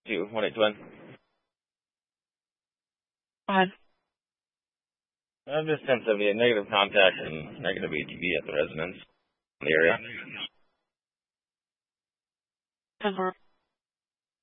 181. Go ahead. Just 1078, negative contact and negative ATV at the residence in the area. 10-4.